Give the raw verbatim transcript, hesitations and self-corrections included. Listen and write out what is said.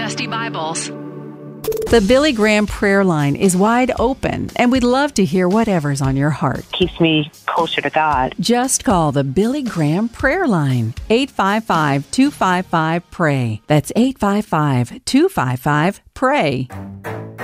Dusty Bibles. The Billy Graham prayer line is wide open, and we'd love to hear whatever's on your heart. Keeps me closer to God. Just call the Billy Graham prayer line, eight five five, two five five, P R A Y. That's eight five five, two five five, P R A Y.